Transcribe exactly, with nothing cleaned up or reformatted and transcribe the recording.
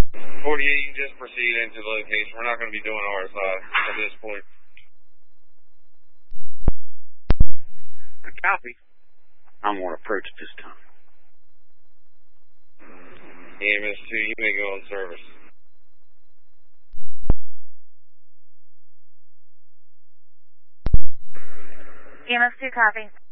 forty-eight, you can just proceed into the location. We're not going to be doing R S I at this point. Copy. I'm on approach this time. E M S two, you may go on service. E M S two, copy.